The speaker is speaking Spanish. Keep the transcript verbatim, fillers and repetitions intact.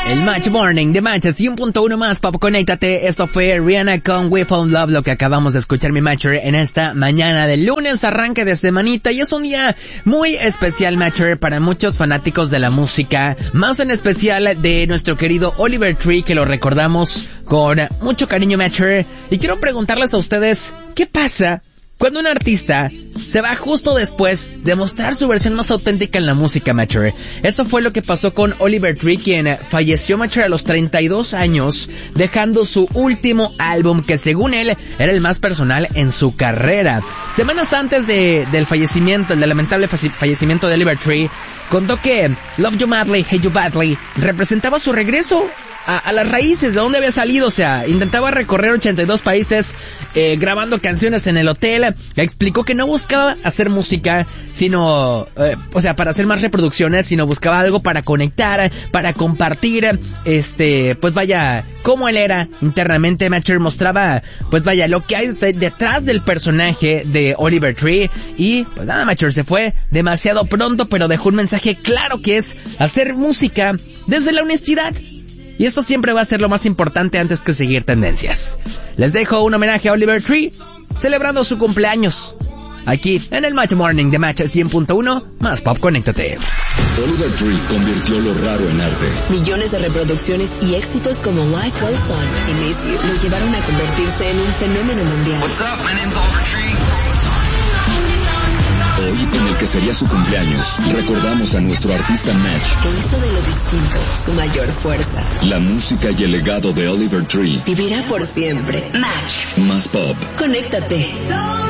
El Match Morning de Match cien punto uno más, Pop, conéctate. Esto fue Rihanna con We Found Love, lo que acabamos de escuchar, mi Matcher, en esta mañana de lunes, arranque de semanita, y es un día muy especial, Matcher, para muchos fanáticos de la música, más en especial de nuestro querido Oliver Tree, que lo recordamos con mucho cariño, Matcher. Y quiero preguntarles a ustedes, ¿qué pasa cuando un artista se va justo después de mostrar su versión más auténtica en la música, Matcher? Eso fue lo que pasó con Oliver Tree, quien falleció, Matcher, a los treinta y dos años, dejando su último álbum, que según él era el más personal en su carrera. Semanas antes de, del fallecimiento, el lamentable fallecimiento de Oliver Tree, contó que Love You Madly, Hate You Badly representaba su regreso A, a las raíces, de dónde había salido. O sea, intentaba recorrer ochenta y dos países eh, grabando canciones en el hotel. Explicó que no buscaba hacer música, sino, eh, o sea, para hacer más reproducciones, sino buscaba algo para conectar, para compartir, este, pues vaya, cómo él era internamente. Matcher mostraba, pues vaya, lo que hay de, detrás del personaje de Oliver Tree. Y pues nada, Matcher se fue demasiado pronto, pero dejó un mensaje claro, que es hacer música desde la honestidad. Y esto siempre va a ser lo más importante antes que seguir tendencias. Les dejo un homenaje a Oliver Tree, celebrando su cumpleaños, aquí en el Match Morning de Match cien punto uno, más Pop, conéctate. Oliver Tree convirtió lo raro en arte. Millones de reproducciones y éxitos como Life Goes On y Miss You lo llevaron a convertirse en un fenómeno mundial. What's up? My name's Oliver Tree. Hoy, en el que sería su cumpleaños, recordamos a nuestro artista Match, que hizo de lo distinto su mayor fuerza. La música y el legado de Oliver Tree Vivirá por siempre. Match. más Pop. Conéctate.